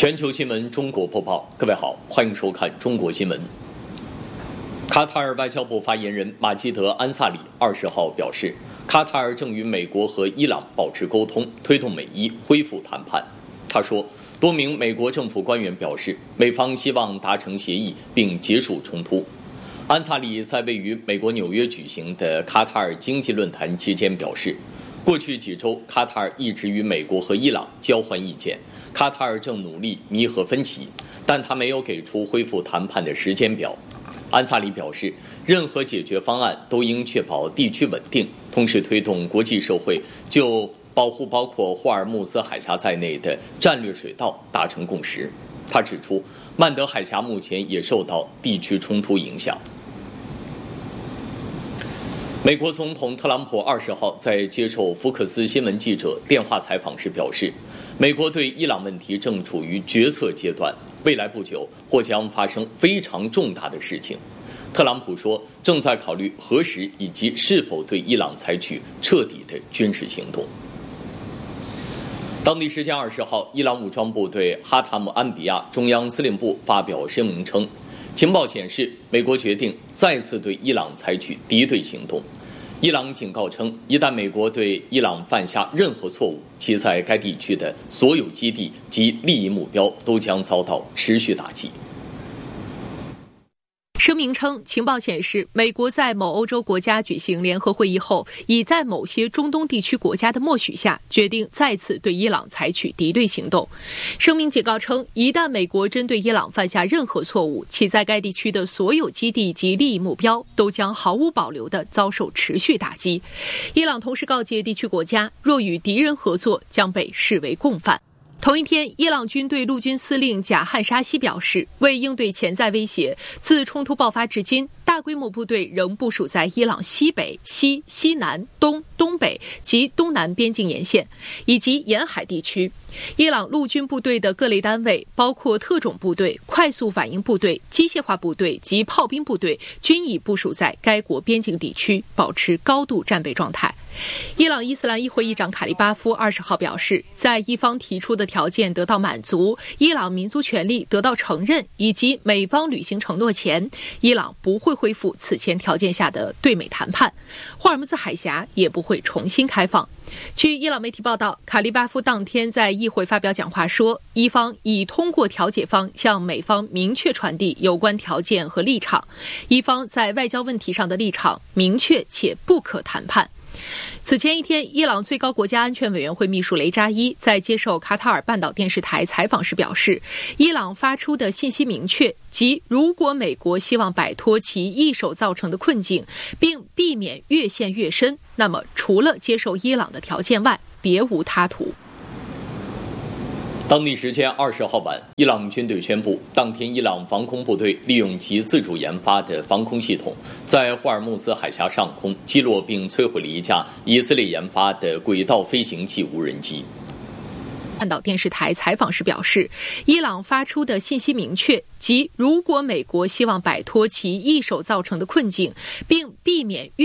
全球新闻中国播报，各位好，欢迎收看中国新闻。卡塔尔外交部发言人马基德·安萨里20号表示，卡塔尔正与美国和伊朗保持沟通，推动美伊恢复谈判。他说，多名美国政府官员表示，美方希望达成协议并结束冲突。安萨里在位于美国纽约举行的卡塔尔经济论坛期间表示，过去几周，卡塔尔一直与美国和伊朗交换意见，卡塔尔正努力弥合分歧，但他没有给出恢复谈判的时间表。安萨里表示，任何解决方案都应确保地区稳定，同时推动国际社会就保护包括霍尔木兹海峡在内的战略水道达成共识。他指出，曼德海峡目前也受到地区冲突影响。美国总统特朗普20号在接受福克斯新闻记者电话采访时表示，美国对伊朗问题正处于决策阶段，未来不久或将发生非常重大的事情。特朗普说，正在考虑何时以及是否对伊朗采取彻底的军事行动。当地时间20号，伊朗武装部队哈塔姆安比亚中央司令部发表声明称，情报显示，美国决定再次对伊朗采取敌对行动。伊朗警告称，一旦美国对伊朗犯下任何错误，其在该地区的所有基地及利益目标都将遭到持续打击。 声明称，情报显示，美国在某欧洲国家举行联合会议后，已在某些中东地区国家的默许下，决定再次对伊朗采取敌对行动。声明警告称，一旦美国针对伊朗犯下任何错误，其在该地区的所有基地及利益目标都将毫无保留地遭受持续打击。伊朗同时告诫地区国家，若与敌人合作，将被视为共犯。同一天，伊朗军队陆军司令贾汉沙希表示，为应对潜在威胁，自冲突爆发至今，大规模部队仍部署在伊朗西北、西、西南、东、东北及东南边境沿线以及沿海地区。伊朗陆军部队的各类单位，包括特种部队、快速反应部队、机械化部队及炮兵部队，均已部署在该国边境地区，保持高度战备状态。伊朗伊斯兰议会议长卡利巴夫20号表示，在伊方提出的条件得到满足，伊朗民族权利得到承认，以及美方履行承诺前，伊朗不会恢复此前条件下的对美谈判，霍尔木兹海峡也不会重新开放。据伊朗媒体报道，卡利巴夫当天在议会发表讲话说，伊方已通过调解方向美方明确传递有关条件和立场，伊方在外交问题上的立场明确且不可谈判。此前一天，伊朗最高国家安全委员会秘书雷扎伊在接受卡塔尔半岛电视台采访时表示，伊朗发出的信息明确，即如果美国希望摆脱其一手造成的困境，并避免越陷越深，那么除了接受伊朗的条件外，别无他途。 当地时间20号晚，伊朗军队宣布，当天伊朗防空部队利用其自主研发的防空系统，在霍尔木兹海峡上空击落并摧毁了一架以色列研发的轨道飞行器无人机。 半岛电视台采访时表示，伊朗发出的信息明确，即如果美国希望摆脱其一手造成的困境，并避免